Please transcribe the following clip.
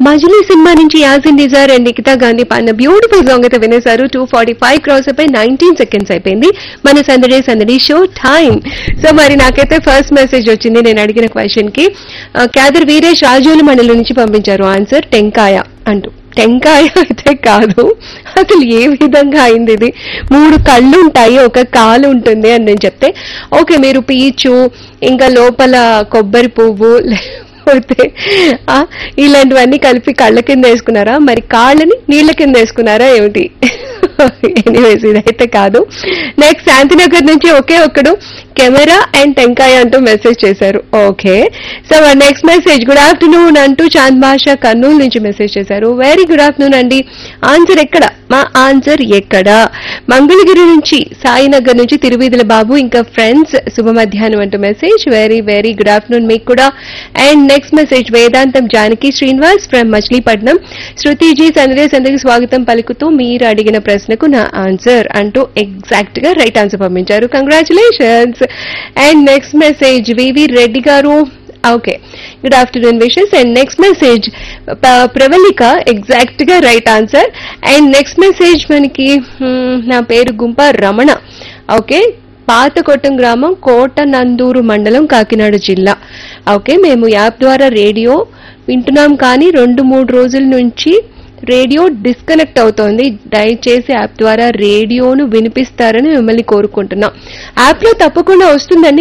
మజిలీ cinema నుంచి Yasin Nizar and Nikhita Gandhi పాడిన beautiful song అయితే వినేశారు. 2:45 క్రాస్ అయిపోయి 19 సెకండ్స్ అయిపోయింది మన సందడి షో టైం. సో మరి నాకైతే ఫస్ట్ మెసేజ్ వచ్చింది నేను అడిగిన క్వశ్చన్ కి. క్యాదర్ వీరేష్ రాజోలు మండలి నుంచి పంపించారు ఆన్సర్ టెంకాయ అంటూ. టెంకాయ అయితే కాదు, అసలు ఏ విధంగా అయింది ఇది? 3 కళ్ళు ఉంటాయి, ఒక కాలు ఉంటుంది అని నేను చెప్తే ఓకే మీరు పీచు ఇంకా లోపల కొబ్బరి పువ్వు లేకపోతే ఇలాంటివన్నీ కలిపి కళ్ళ కింద వేసుకున్నారా, మరి కాళ్ళని నీళ్ళ కింద వేసుకున్నారా ఏమిటి? ఎనీవేస్ ఇదైతే కాదు. నెక్స్ట్ శాంతినగర్ నుంచి ఒకే ఒక్కడు కెమెరా అండ్ టెంకాయ అంటూ మెసేజ్ చేశారు. Okay, so next message good afternoon అంటూ చాంద్ బాషా కర్నూలు నుంచి మెసేజ్ చేశారు. వెరీ గుడ్ ఆఫ్టర్నూన్ అండి. ఆన్సర్ ఎక్కడ? మా ఆన్సర్ ఎక్కడ? మంగళగిరి నుంచి సాయినగర్ నుంచి తిరువీధుల బాబు ఇంకా ఫ్రెండ్స్ శుభ మధ్యాహ్నం అంటూ message. Very very good afternoon మీకు కూడా. And next message Vedantam Janaki Srinivas from Machilipatnam. శృతిజీ సందేకి స్వాగతం పలుకుతూ మీరు అడిగిన ప్రశ్నకు నా ఆన్సర్ అంటూ ఎగ్జాక్ట్ గా రైట్ ఆన్సర్ పంపించారు. కంగ్రాచులేషన్స్. అండ్ నెక్స్ట్ మెసేజ్ వివి రెడ్డి గారు. Okay, good afternoon wishes. And next message Pravalika exact గా right answer. And next message మనకి నా పేరు గుంప రమణ. ఓకే, పాతకొట్టం గ్రామం కోటనందూరు మండలం కాకినాడ జిల్లా. ఓకే, మేము యాప్ ద్వారా రేడియో వింటున్నాం కానీ 2-3 రోజుల నుంచి రేడియో డిస్కనెక్ట్ అవుతోంది. దయచేసి యాప్ ద్వారా రేడియోను వినిపిస్తారని మిమ్మల్ని కోరుకుంటున్నాం. యాప్ లో తప్పకుండా వస్తుందండి.